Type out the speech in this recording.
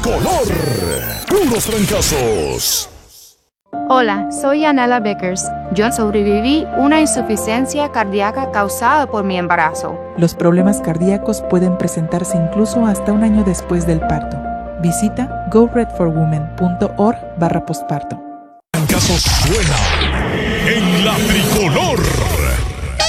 tricolor. Puros trancazos. Hola, soy Anela Vickers. Yo sobreviví una insuficiencia cardíaca causada por mi embarazo. Los problemas cardíacos pueden presentarse incluso hasta un año después del parto. Visita goredforwomen.org/posparto. Trancazos suena en la tricolor.